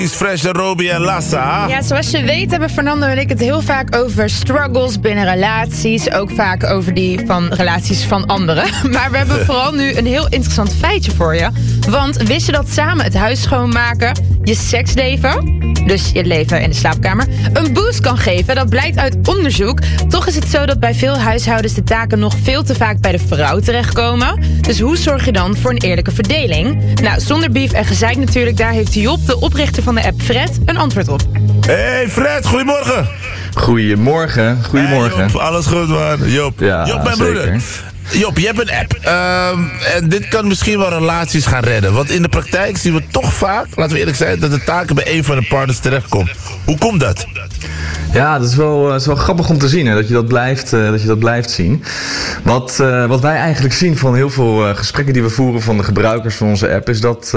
Fresh, Robbie en Lassa. Ja, zoals je weet hebben Fernando en ik het heel vaak over struggles binnen relaties. Ook vaak over die van relaties van anderen. Maar we hebben vooral nu een heel interessant feitje voor je. Want wist je dat samen het huis schoonmaken je seksleven, dus je leven in de slaapkamer, een boost kan geven? Dat blijkt uit onderzoek. Toch is het zo dat bij veel huishoudens de taken nog veel te vaak bij de vrouw terechtkomen. Dus hoe zorg je dan voor een eerlijke verdeling? Nou, zonder beef en gezeik natuurlijk, daar heeft Job, de oprichter van de app Fred, een antwoord op. Hey Fred, goedemorgen. Goedemorgen. Hey Job, alles goed man. Job, Ja, Job mijn zeker. broeder. Job, je hebt een app. En dit kan misschien wel relaties gaan redden. Want in de praktijk zien we toch vaak, laten we eerlijk zijn, dat de taken bij een van de partners terechtkomt. Hoe komt dat? Ja, dat is wel grappig om te zien, hè, dat je dat blijft zien. Wat wij eigenlijk zien van heel veel gesprekken die we voeren van de gebruikers van onze app, is dat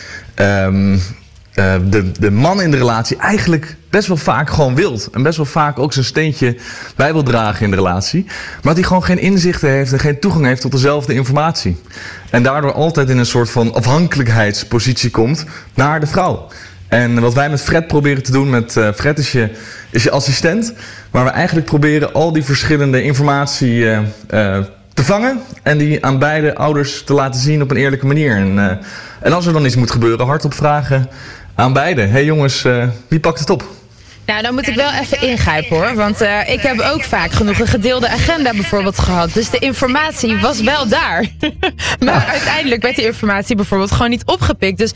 de man in de relatie eigenlijk best wel vaak gewoon wilt. En best wel vaak ook zijn steentje bij wil dragen in de relatie. Maar dat hij gewoon geen inzichten heeft en geen toegang heeft tot dezelfde informatie. En daardoor altijd in een soort van afhankelijkheidspositie komt naar de vrouw. En wat wij met Fred proberen te doen, met Fred is je assistent. Waar we eigenlijk proberen al die verschillende informatie te vangen. En die aan beide ouders te laten zien op een eerlijke manier. En als er dan iets moet gebeuren, hardop vragen aan beide. Hey jongens, wie pakt het op? Nou, dan moet ik wel even ingrijpen hoor. Want ik heb ook vaak genoeg een gedeelde agenda bijvoorbeeld gehad. Dus de informatie was wel daar. Maar uiteindelijk werd die informatie bijvoorbeeld gewoon niet opgepikt. Dus